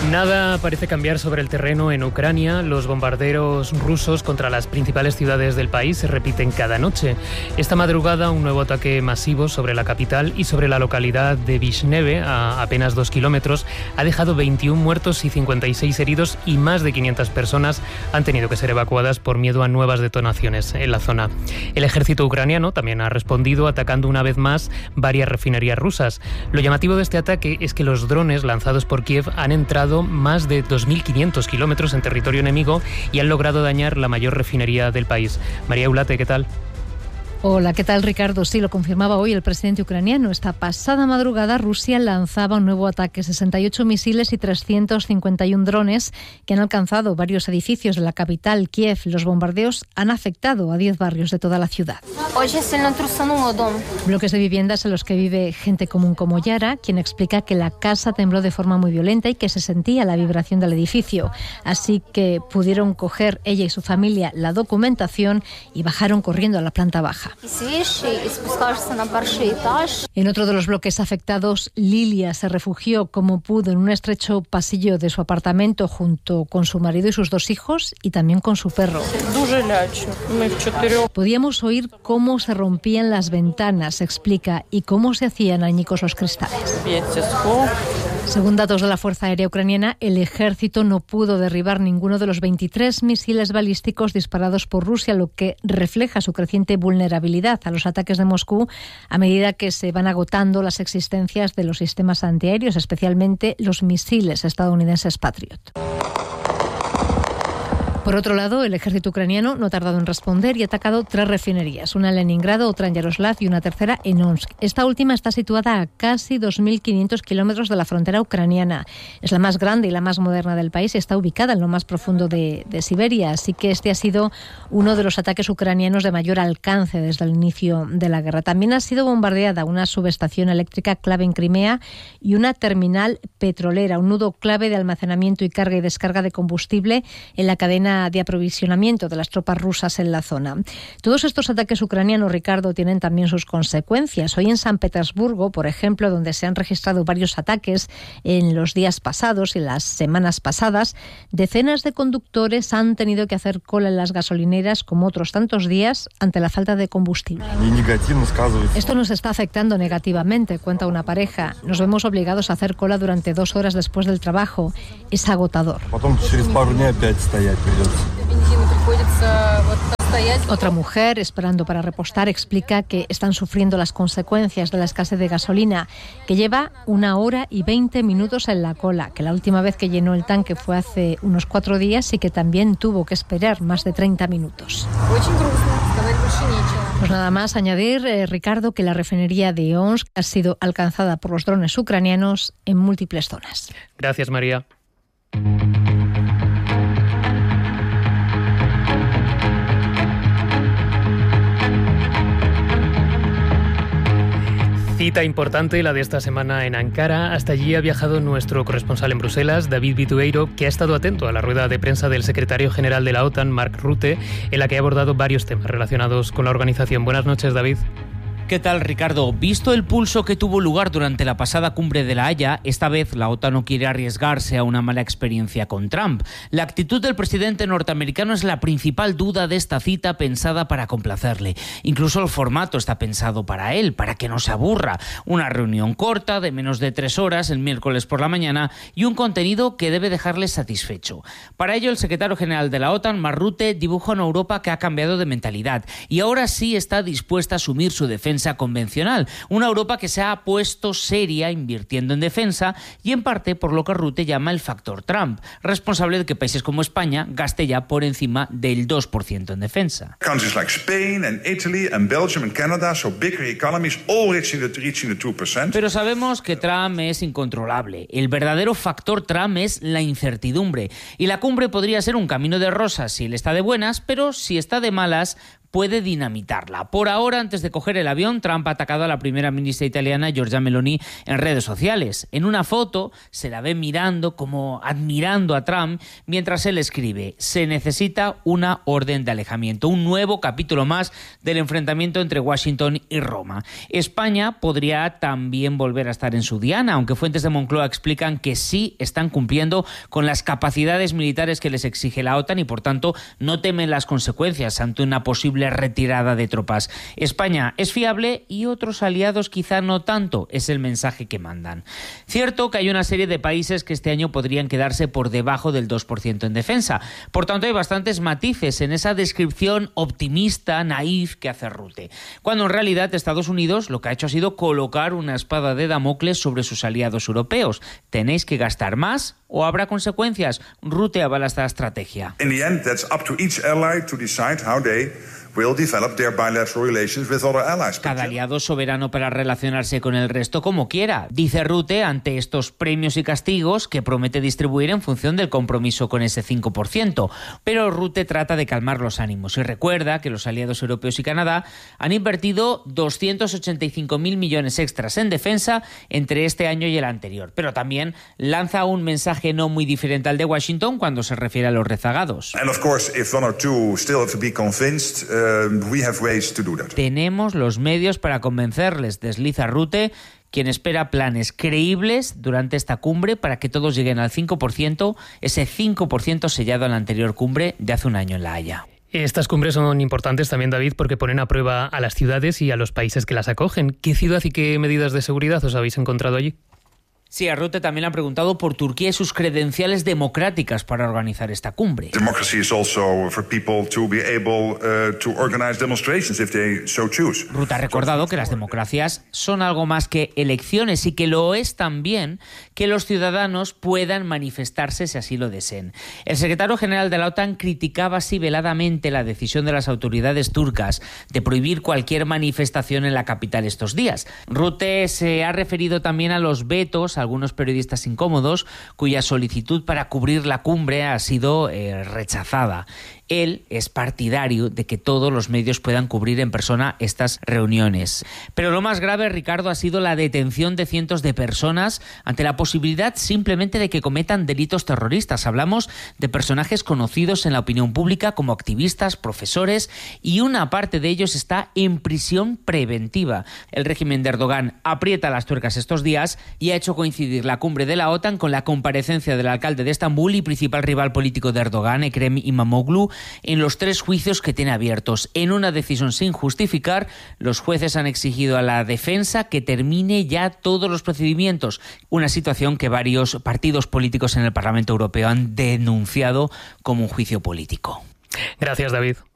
Nada parece cambiar sobre el terreno en Ucrania. Los bombardeos rusos contra las principales ciudades del país se repiten cada noche. Esta madrugada, un nuevo ataque masivo sobre la capital y sobre la localidad de Vishneve, a apenas 2 kilómetros, ha dejado 21 muertos y 56 heridos, y más de 500 personas han tenido que ser evacuadas por miedo a nuevas detonaciones en la zona. El ejército ucraniano también ha respondido atacando una vez más varias refinerías rusas. Lo llamativo de este ataque es que los drones lanzados por Kiev han entrado más de 2.500 kilómetros en territorio enemigo y han logrado dañar la mayor refinería del país. María Eulate, ¿qué tal? Hola, ¿qué tal, Ricardo? Sí, lo confirmaba hoy el presidente ucraniano. Esta pasada madrugada Rusia lanzaba un nuevo ataque, 68 misiles y 351 drones que han alcanzado varios edificios de la capital, Kiev. Los bombardeos han afectado a 10 barrios de toda la ciudad. Bloques de viviendas en los que vive gente común como Yara, quien explica que la casa tembló de forma muy violenta y que se sentía la vibración del edificio. Así que pudieron coger ella y su familia la documentación y bajaron corriendo a la planta baja. En otro de los bloques afectados, Lilia se refugió como pudo en un estrecho pasillo de su apartamento junto con su marido y sus 2 hijos y también con su perro. Podíamos oír cómo se rompían las ventanas, explica, y cómo se hacían añicos los cristales. Según datos de la Fuerza Aérea Ucraniana, el ejército no pudo derribar ninguno de los 23 misiles balísticos disparados por Rusia, lo que refleja su creciente vulnerabilidad a los ataques de Moscú a medida que se van agotando las existencias de los sistemas antiaéreos, especialmente los misiles estadounidenses Patriot. Por otro lado, el ejército ucraniano no ha tardado en responder y ha atacado 3 refinerías, una en Leningrado, otra en Yaroslav y una tercera en Omsk. Esta última está situada a casi 2.500 kilómetros de la frontera ucraniana. Es la más grande y la más moderna del país y está ubicada en lo más profundo de Siberia, así que este ha sido uno de los ataques ucranianos de mayor alcance desde el inicio de la guerra. También ha sido bombardeada una subestación eléctrica clave en Crimea y una terminal petrolera, un nudo clave de almacenamiento y carga y descarga de combustible en la cadena de aprovisionamiento de las tropas rusas en la zona. Todos estos ataques ucranianos, Ricardo, tienen también sus consecuencias. Hoy en San Petersburgo, por ejemplo, donde se han registrado varios ataques en los días pasados y las semanas pasadas, decenas de conductores han tenido que hacer cola en las gasolineras como otros tantos días ante la falta de combustible. Esto nos está afectando negativamente, cuenta una pareja. Nos vemos obligados a hacer cola durante 2 horas después del trabajo. Es agotador. Otra mujer, esperando para repostar, explica que están sufriendo las consecuencias de la escasez de gasolina, que lleva 1 hora y 20 minutos en la cola, que la última vez que llenó el tanque fue hace unos 4 días y que también tuvo que esperar más de 30 minutos. Pues nada más añadir, Ricardo, que la refinería de Omsk ha sido alcanzada por los drones ucranianos en múltiples zonas. Gracias, María. Cita importante la de esta semana en Ankara. Hasta allí ha viajado nuestro corresponsal en Bruselas, David Bitueiro, que ha estado atento a la rueda de prensa del secretario general de la OTAN, Mark Rutte, en la que ha abordado varios temas relacionados con la organización. Buenas noches, David. ¿Qué tal, Ricardo? Visto el pulso que tuvo lugar durante la pasada cumbre de La Haya, esta vez la OTAN no quiere arriesgarse a una mala experiencia con Trump. La actitud del presidente norteamericano es la principal duda de esta cita pensada para complacerle. Incluso el formato está pensado para él, para que no se aburra. Una reunión corta de menos de 3 horas el miércoles por la mañana y un contenido que debe dejarle satisfecho. Para ello, el secretario general de la OTAN, Mark Rutte, dibuja una Europa que ha cambiado de mentalidad y ahora sí está dispuesta a asumir su defensa convencional, una Europa que se ha puesto seria invirtiendo en defensa y en parte por lo que Rutte llama el factor Trump, responsable de que países como España gaste ya por encima del 2% en defensa. Countries like Spain and Italy and Belgium and Canada, so bigger economies, all reaching the 2%. Pero sabemos que Trump es incontrolable. El verdadero factor Trump es la incertidumbre y la cumbre podría ser un camino de rosas si él está de buenas, pero si está de malas puede dinamitarla. Por ahora, antes de coger el avión, Trump ha atacado a la primera ministra italiana, Giorgia Meloni, en redes sociales. En una foto se la ve mirando, como admirando a Trump, mientras él escribe: se necesita una orden de alejamiento, un nuevo capítulo más del enfrentamiento entre Washington y Roma. España podría también volver a estar en su diana, aunque fuentes de Moncloa explican que sí están cumpliendo con las capacidades militares que les exige la OTAN y, por tanto, no temen las consecuencias ante una posible retirada de tropas. España es fiable y otros aliados quizá no tanto, es el mensaje que mandan. Cierto que hay una serie de países que este año podrían quedarse por debajo del 2% en defensa. Por tanto, hay bastantes matices en esa descripción optimista, naif que hace Rutte, cuando en realidad Estados Unidos lo que ha hecho ha sido colocar una espada de Damocles sobre sus aliados europeos. Tenéis que gastar más o habrá consecuencias. Rutte avala esta estrategia. In the end, that's up to each ally to decide how they will develop their bilateral relations with other allies. Cada aliado es soberano para relacionarse con el resto como quiera, dice Rutte ante estos premios y castigos que promete distribuir en función del compromiso con ese 5%. Pero Rutte trata de calmar los ánimos y recuerda que los aliados europeos y Canadá han invertido 285.000 millones extras en defensa entre este año y el anterior. Pero también lanza un mensaje no muy diferente al de Washington cuando se refiere a los rezagados. And of course, if one or two still have to be convinced, we have ways to do that. Tenemos los medios para convencerles, desliza Rutte, quien espera planes creíbles durante esta cumbre para que todos lleguen al 5%, ese 5% sellado en la anterior cumbre de hace un año en La Haya. Estas cumbres son importantes también, David, porque ponen a prueba a las ciudades y a los países que las acogen. ¿Qué ciudad y qué medidas de seguridad os habéis encontrado allí? Sí, a Rutte también le han preguntado por Turquía y sus credenciales democráticas para organizar esta cumbre. Democracy is also for people to be able to organize demonstrations if they so choose. Rutte ha recordado que las democracias son algo más que elecciones y que lo es también que los ciudadanos puedan manifestarse si así lo deseen. El secretario general de la OTAN criticaba así veladamente la decisión de las autoridades turcas de prohibir cualquier manifestación en la capital estos días. Rutte se ha referido también a los vetos a algunos periodistas incómodos cuya solicitud para cubrir la cumbre ha sido rechazada. Él es partidario de que todos los medios puedan cubrir en persona estas reuniones. Pero lo más grave, Ricardo, ha sido la detención de cientos de personas ante la posibilidad simplemente de que cometan delitos terroristas. Hablamos de personajes conocidos en la opinión pública como activistas, profesores, y una parte de ellos está en prisión preventiva. El régimen de Erdogan aprieta las tuercas estos días y ha hecho coincidir la cumbre de la OTAN con la comparecencia del alcalde de Estambul y principal rival político de Erdogan, Ekrem İmamoğlu, en los 3 juicios que tiene abiertos. En una decisión sin justificar, los jueces han exigido a la defensa que termine ya todos los procedimientos, una situación que varios partidos políticos en el Parlamento Europeo han denunciado como un juicio político. Gracias, David.